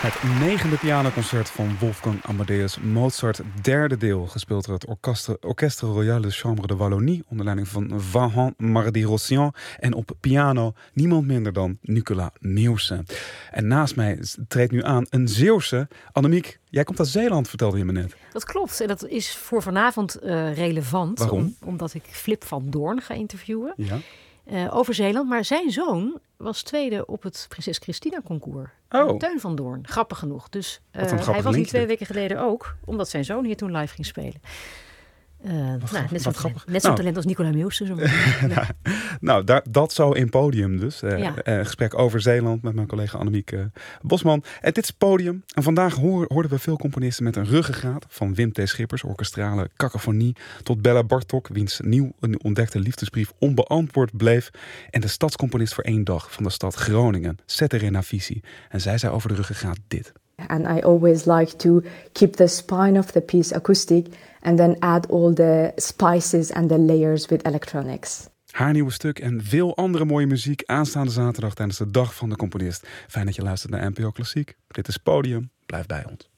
Het negende pianoconcert van Wolfgang Amadeus Mozart, derde deel, gespeeld door het Orchestre Royal de Chambre de Wallonie onder leiding van Vahan Mardi-Rossian en op piano niemand minder dan Nicolas Meeuwse. En naast mij treedt nu aan een Zeeuwse. Annemiek, jij komt uit Zeeland, vertelde je me net. Dat klopt en dat is voor vanavond relevant. Waarom? Omdat ik Flip van Doorn ga interviewen. Ja. Over Zeeland. Maar zijn zoon was tweede op het Prinses Christina concours. Oh. Teun van Doorn, grappig genoeg. Dus grappig hij was hier linkje. 2 weken geleden ook, omdat zijn zoon hier toen live ging spelen. Net zo'n talent als Nicolas Meeuwse. Dat zo in Podium dus. Gesprek over Zeeland met mijn collega Annemiek Bosman. En dit is Podium. En vandaag hoorden we veel componisten met een ruggengraat. Van Wim T. Schippers, orkestrale cacophonie, tot Bella Bartok, wiens nieuw ontdekte liefdesbrief onbeantwoord bleef. En de stadscomponist voor 1 dag van de stad Groningen, Setterina Visi. En zij zei over de ruggengraat dit. And I always like to keep the spine of the piece acoustic and then add all the spices and the layers with electronics. Haar nieuwe stuk en veel andere mooie muziek aanstaande zaterdag tijdens de Dag van de Componist. Fijn dat je luistert naar NPO Klassiek. Dit is Podium. Blijf bij ons.